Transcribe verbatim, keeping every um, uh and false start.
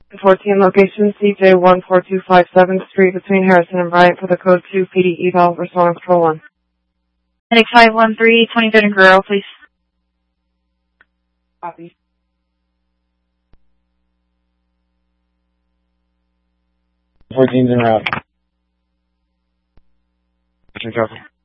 fourteen location C J one four two five seventh Street between Harrison and Bryant for the code two P D eval, respond control one. Medic five one three, twenty-third and Guerrero, please. Copy. fourteen's en route. Copy.